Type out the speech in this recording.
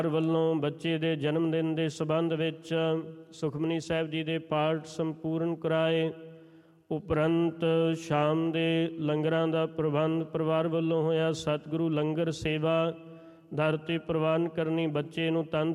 ਵੱਲੋਂ ਬੱਚੇ ਦੇ ਜਨਮ ਦਿਨ ਦੇ ਸਬੰਧ ਵਿੱਚ ਸੁਖਮਨੀ ਸਾਹਿਬ ਜੀ ਦੇ ਪਾਠ ਸੰਪੂਰਨ ਕਰਾਏ। ਉਪਰੰਤ ਸ਼ਾਮ ਦੇ ਲੰਗਰਾਂ ਦਾ ਪ੍ਰਬੰਧ ਪਰਿਵਾਰ ਵੱਲੋਂ ਹੋਇਆ। ਸਤਿਗੁਰੂ ਲੰਗਰ ਸੇਵਾ ਦਰ 'ਤੇ ਪ੍ਰਵਾਨ ਕਰਨੀ, ਬੱਚੇ ਨੂੰ ਤੰਦ